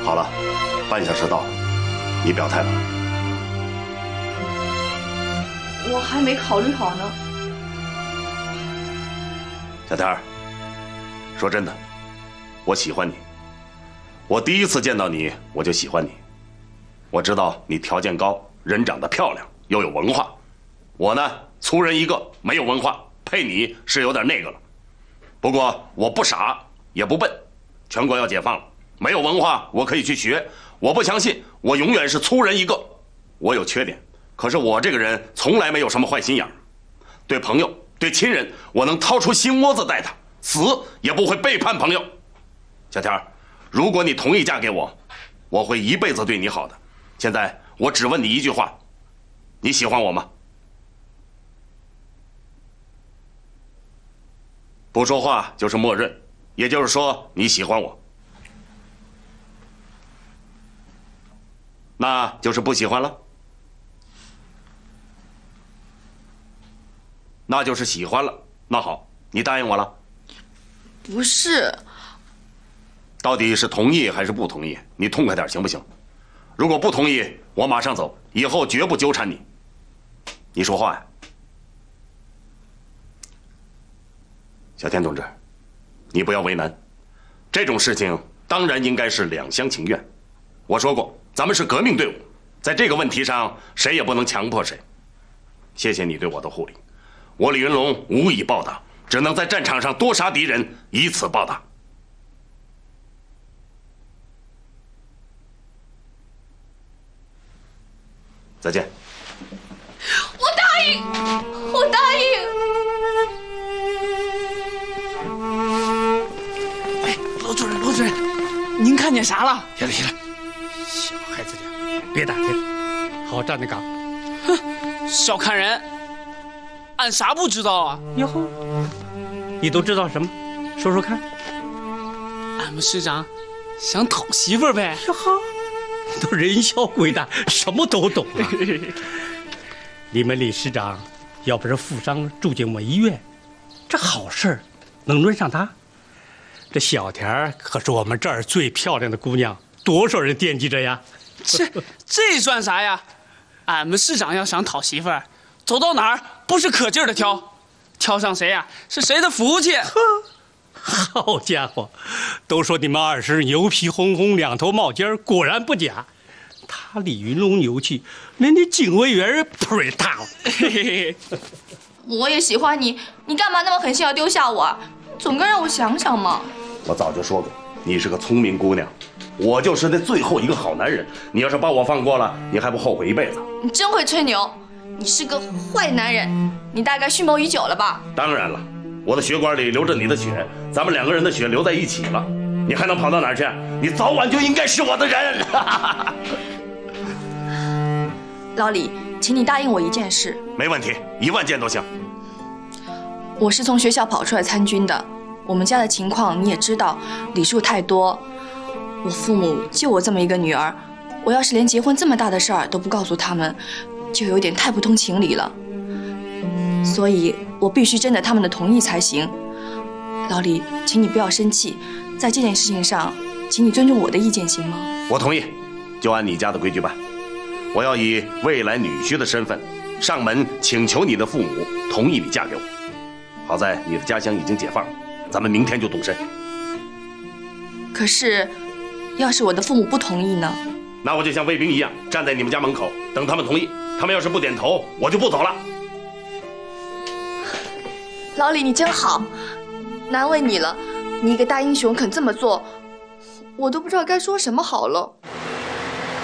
好了，半小时到了，你表态吧。 我还没考虑好呢。 小天儿，说真的，我喜欢你。我第一次见到你，我就喜欢你。我知道你条件高，人长得漂亮，又有文化。我呢，粗人一个，没有文化，配你是有点那个了。不过我不傻，也不笨。全国要解放了，没有文化我可以去学。我不相信我永远是粗人一个。我有缺点，可是我这个人从来没有什么坏心眼儿。对朋友，对亲人，我能掏出心窝子待他，死也不会背叛朋友。小天儿，如果你同意嫁给我，我会一辈子对你好的。现在我只问你一句话，你喜欢我吗？不说话就是默认，也就是说你喜欢我，那就是不喜欢了，那就是喜欢了。那好，你答应我了？ 不是， 到底是同意还是不同意？你痛快点行不行？如果不同意，我马上走，以后绝不纠缠你。你说话呀，小天同志，你不要为难。这种事情当然应该是两厢情愿。我说过，咱们是革命队伍，在这个问题上，谁也不能强迫谁。谢谢你对我的护理，我李云龙无以报答，只能在战场上多杀敌人，以此报答。再见。 我答应，我答应。 哎，罗主任，罗主任，您看见啥了？ 行了行了，小孩子家，别打听，好站着岗。 哼，小看人，俺啥不知道啊？ 哟呵，你都知道什么？说说看。 俺们师长想讨媳妇儿呗。 哟呵。都人小鬼大，什么都懂啊！你们李师长要不是负伤住进我们医院，这好事儿能轮上他？这小田可是我们这儿最漂亮的姑娘，多少人惦记着呀！ 这算啥呀？俺们市长要想讨媳妇儿，走到哪儿不是可劲儿的挑，挑上谁呀，是谁的福气。 好家伙，都说你们二师牛皮哄哄，两头冒尖，果然不假。他李云龙牛气，连你警卫员腿儿大了。 我也喜欢你，你干嘛那么狠心要丢下我？总该让我想想嘛。 我早就说过，你是个聪明姑娘，我就是那最后一个好男人。你要是把我放过了，你还不后悔一辈子？ 你真会吹牛，你是个坏男人，你大概蓄谋已久了吧？当然了。我的血管里流着你的血，咱们两个人的血流在一起了，你还能跑到哪儿去？你早晚就应该是我的人。老李，请你答应我一件事。没问题，1万件都行。我是从学校跑出来参军的，我们家的情况你也知道，礼数太多。我父母就我这么一个女儿，我要是连结婚这么大的事儿都不告诉他们，就有点太不通情理了。所以我必须征得他们的同意才行。老李，请你不要生气，在这件事情上，请你尊重我的意见，行吗？我同意，就按你家的规矩办。我要以未来女婿的身份上门请求你的父母同意你嫁给我。好在你的家乡已经解放了，咱们明天就动身。可是，要是我的父母不同意呢？那我就像卫兵一样站在你们家门口等他们同意。他们要是不点头，我就不走了。老李，你真好，难为你了。你一个大英雄肯这么做，我都不知道该说什么好了。